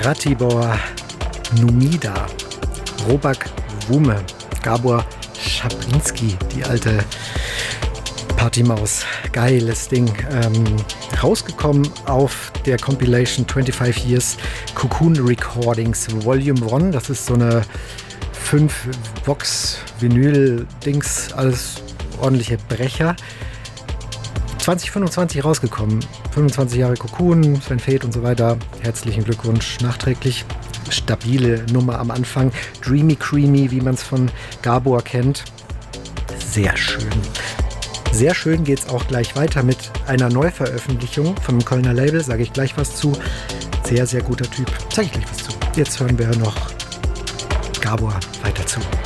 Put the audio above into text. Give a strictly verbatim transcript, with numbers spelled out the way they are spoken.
Ratibor Numida, Robak Wume, Gabor Schapinski, die alte Partymaus. Geiles Ding. Ähm, rausgekommen auf der Compilation twenty-five Years Cocoon Recordings Volume one. Das ist so eine fünf Box Vinyl Dings, alles ordentliche Brecher. zwanzig fünfundzwanzig rausgekommen. fünfundzwanzig Jahre Cocoon, Sven Väth und so weiter. Herzlichen Glückwunsch nachträglich. Stabile Nummer am Anfang. Dreamy Creamy, wie man es von Gabor kennt. Sehr schön. Sehr schön geht es auch gleich weiter mit einer Neuveröffentlichung von einem Kölner Label. Sage ich gleich was zu. Sehr, sehr guter Typ. Zeige ich gleich was zu. Jetzt hören wir noch Gabor weiter zu.